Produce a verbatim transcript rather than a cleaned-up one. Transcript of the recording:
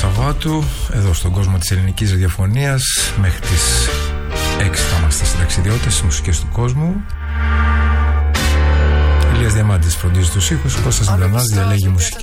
Σαββάτου, εδώ στον κόσμο της ελληνικής ραδιοφωνίας. Μέχρι τις έξι θα είμαστε συνταξιδιώτες στις μουσικές του κόσμου. Ηλίας Διαμάντης φροντίζει τους ήχους, Κώστας Μπλανάς διαλέγει μουσική.